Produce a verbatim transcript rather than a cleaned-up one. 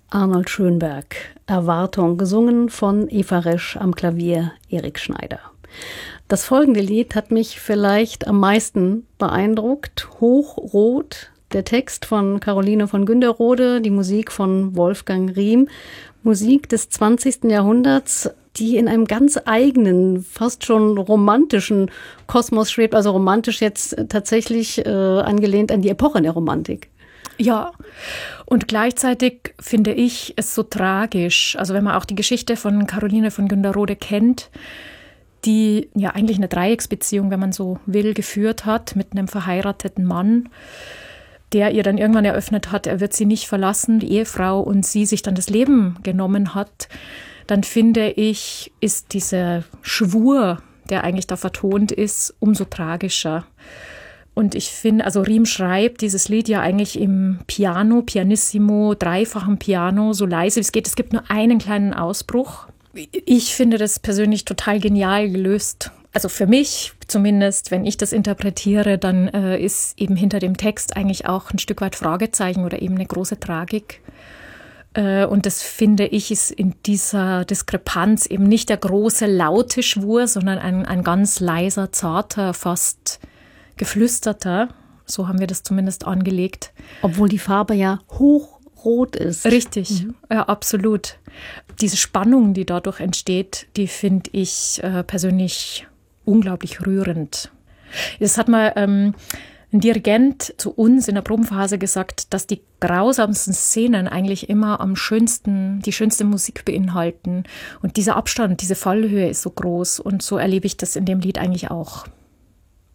Arnold Schönberg, Erwartung, gesungen von Eva Resch, am Klavier Erik Schneider. Das folgende Lied hat mich vielleicht am meisten beeindruckt. Hochrot, der Text von Caroline von Günderrode, die Musik von Wolfgang Riem. Musik des zwanzigsten Jahrhunderts, die in einem ganz eigenen, fast schon romantischen Kosmos schwebt. Also romantisch jetzt tatsächlich äh, angelehnt an die Epoche der Romantik. Ja, und gleichzeitig finde ich es so tragisch. Also wenn man auch die Geschichte von Caroline von Günderrode kennt, die ja eigentlich eine Dreiecksbeziehung, wenn man so will, geführt hat mit einem verheirateten Mann, der ihr dann irgendwann eröffnet hat, er wird sie nicht verlassen, die Ehefrau, und sie sich dann das Leben genommen hat, dann finde ich, ist dieser Schwur, der eigentlich da vertont ist, umso tragischer. Und ich finde, also Riem schreibt dieses Lied ja eigentlich im Piano, Pianissimo, dreifachen Piano, so leise wie es geht. Es gibt nur einen kleinen Ausbruch. Ich finde das persönlich total genial gelöst. Also für mich zumindest, wenn ich das interpretiere, dann äh, ist eben hinter dem Text eigentlich auch ein Stück weit Fragezeichen oder eben eine große Tragik. Äh, und das finde ich ist in dieser Diskrepanz eben nicht der große, laute Schwur, sondern ein, ein ganz leiser, zarter, fast geflüsterter, so haben wir das zumindest angelegt. Obwohl die Farbe ja hochrot ist. Richtig, mhm. Ja, absolut. Diese Spannung, die dadurch entsteht, die finde ich äh, persönlich unglaublich rührend. Es hat mal ähm, ein Dirigent zu uns in der Probenphase gesagt, dass die grausamsten Szenen eigentlich immer am schönsten, die schönste Musik beinhalten. Und dieser Abstand, diese Fallhöhe ist so groß. Und so erlebe ich das in dem Lied eigentlich auch.